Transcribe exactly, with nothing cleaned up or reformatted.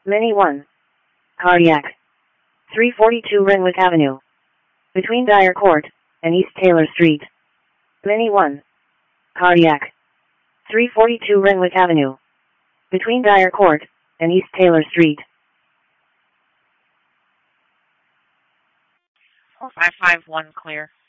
Mini one. Cardiac. three forty-two Renwick Avenue. Between Dyer Court and East Taylor Street. Mini one. Cardiac. three forty-two Renwick Avenue. Between Dyer Court and East Taylor Street. four five five one clear.